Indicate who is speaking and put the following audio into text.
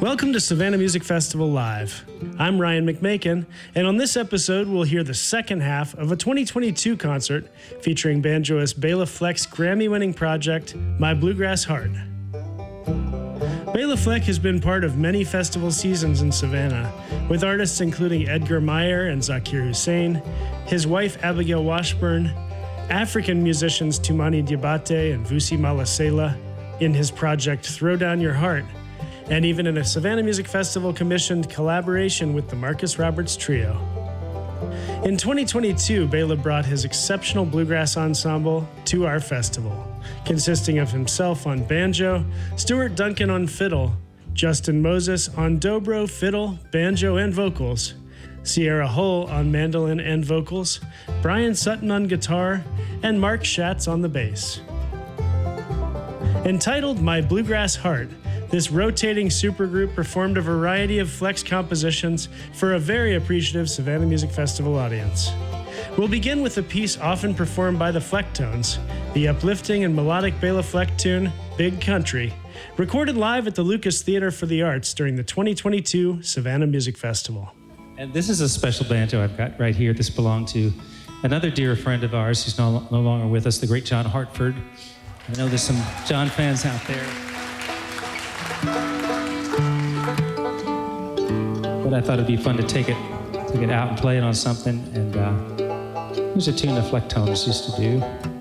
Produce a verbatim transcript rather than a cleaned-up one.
Speaker 1: Welcome to Savannah Music Festival Live. I'm Ryan McMakin, and on this episode, we'll hear the second half of a twenty twenty-two concert featuring banjoist Bela Fleck's Grammy-winning project, My Bluegrass Heart. Bela Fleck has been part of many festival seasons in Savannah, with artists including Edgar Meyer and Zakir Hussain, his wife Abigail Washburn, African musicians Tumani Diabate and Vusi Malasela in his project Throw Down Your Heart, and even in a Savannah Music Festival commissioned collaboration with the Marcus Roberts Trio. In twenty twenty-two, Bela brought his exceptional bluegrass ensemble to our festival, consisting of himself on banjo, Stuart Duncan on fiddle, Justin Moses on dobro, fiddle, banjo, and vocals, Sierra Hull on mandolin and vocals, Brian Sutton on guitar, and Mark Schatz on the bass. Entitled My Bluegrass Heart, this rotating supergroup performed a variety of Fleck's compositions for a very appreciative Savannah Music Festival audience. We'll begin with a piece often performed by the Flecktones, the uplifting and melodic Bela Fleck tune, Big Country, recorded live at the Lucas Theater for the Arts during the twenty twenty-two Savannah Music Festival.
Speaker 2: And this is a special banjo I've got right here. This belonged to another dear friend of ours who's no, no longer with us, the great John Hartford. I know there's some John fans out there. But I thought it'd be fun to take it, take it out and play it on something. And uh, here's a tune the Flecktones used to do.